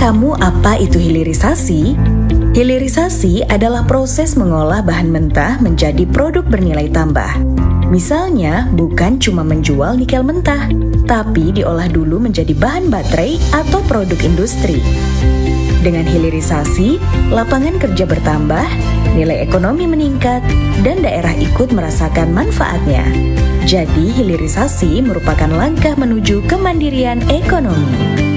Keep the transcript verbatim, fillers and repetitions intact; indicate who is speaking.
Speaker 1: kamu apa itu hilirisasi? Hilirisasi adalah proses mengolah bahan mentah menjadi produk bernilai tambah. Misalnya, bukan cuma menjual nikel mentah, tapi diolah dulu menjadi bahan baterai atau produk industri. Dengan hilirisasi, lapangan kerja bertambah, nilai ekonomi meningkat, dan daerah ikut merasakan manfaatnya. Jadi, hilirisasi merupakan langkah menuju kemandirian ekonomi.